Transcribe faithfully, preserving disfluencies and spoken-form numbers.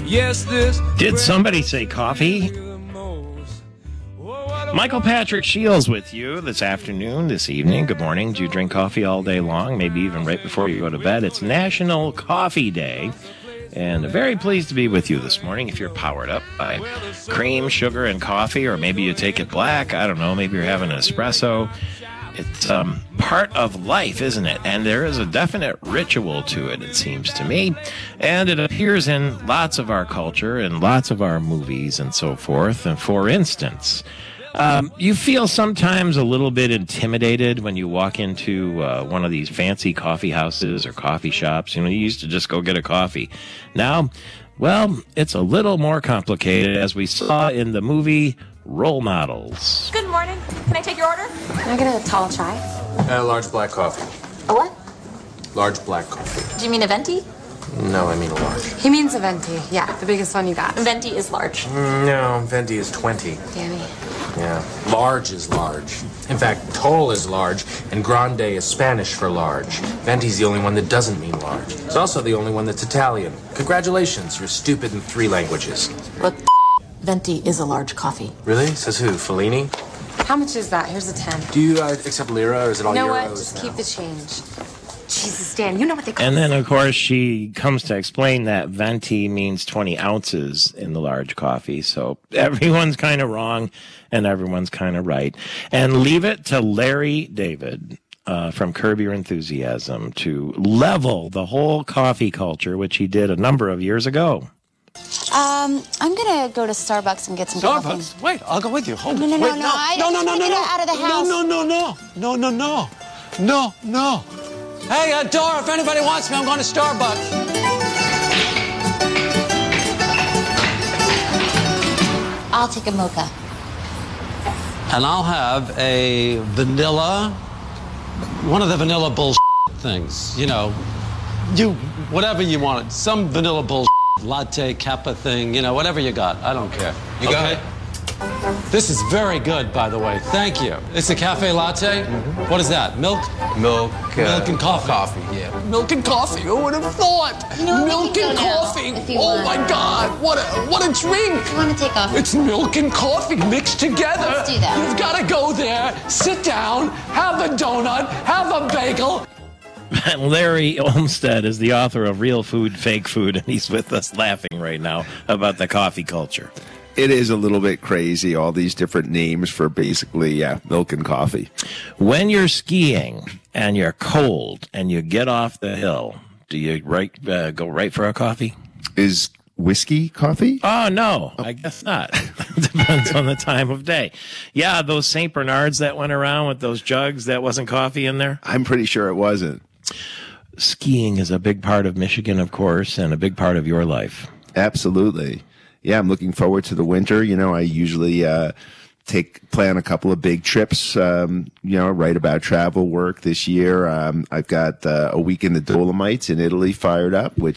Yes, this. Did somebody say coffee? Michael Patrick Shields with you this afternoon, this evening. Good morning. Do you drink coffee all day long? Maybe even right before you go to bed. It's National Coffee Day. And very pleased to be with you this morning. If you're powered up by cream, sugar, and coffee, or maybe you take it black, I don't know, maybe you're having an espresso. It's um, part of life, isn't it? And there is a definite ritual to it, it seems to me. And it appears in lots of our culture and lots of our movies and so forth. And for instance, um, you feel sometimes a little bit intimidated when you walk into uh, one of these fancy coffee houses or coffee shops. You know, you used to just go get a coffee. Now, well, it's a little more complicated, as we saw in the movie Role Models. Good morning. Can I take your order? Can I get a tall chai? A large black coffee. A what? Large black coffee. Do you mean a venti? No, I mean a large. He means a venti. Yeah, the biggest one you got. Venti is large. No, venti is twenty. Danny. Yeah. Large is large. In fact, tall is large, and grande is Spanish for large. Venti's the only one that doesn't mean large. It's also the only one that's Italian. Congratulations, you're stupid in three languages. Look, venti is a large coffee. Really? Says who? Fellini? How much is that? Here's a ten. Do you uh, accept lira, or is it all You know euros? what? Just now? keep the change. Jesus, Dan, you know what they call And then, of course, she comes to explain that venti means twenty ounces in the large coffee. So everyone's kind of wrong and everyone's kind of right. And leave it to Larry David uh, from Curb Your Enthusiasm to level the whole coffee culture, which he did a number of years ago. Um, I'm gonna go to Starbucks and get some coffee. Starbucks? Wait, I'll go with you. Hold No, it. no, no, Wait, no, I- no, I no, just no, wanna no, get no. out of the house. No, no, no, no, no, no, no, no, no. Hey, uh, Dora, if anybody wants me, I'm going to Starbucks. I'll take a mocha. And I'll have a vanilla, one of the vanilla bullshit things. You know, you, whatever you want. Some vanilla bullshit, latte, kappa thing, you know, whatever you got. I don't care. You got it. This is very good, by the way. Thank you. It's a cafe latte? Mm-hmm. What is that? Milk? Milk. Uh, Milk and coffee. Coffee, yeah. Milk and coffee. Who would have thought? You know what, we Milk can and go now, coffee. if you Oh want. my God! What a what a drink! I want to take off. It's milk and coffee mixed together. Let's do that. You've got to go there, sit down, have a donut, have a bagel. Larry Olmsted is the author of Real Food, Fake Food, and he's with us laughing right now about the coffee culture. It is a little bit crazy, all these different names for basically, yeah, milk and coffee. When you're skiing and you're cold and you get off the hill, do you right, uh, go right for a coffee? Is whiskey coffee? Oh, no, I guess not. Depends on the time of day. Yeah, those Saint Bernards that went around with those jugs, that wasn't coffee in there? I'm pretty sure it wasn't. Skiing is a big part of Michigan, of course, and a big part of your life. Absolutely. Yeah, I'm looking forward to the winter. You know, I usually uh, take plan a couple of big trips, um, you know, write about travel work this year. Um, I've got uh, a week in the Dolomites in Italy fired up, which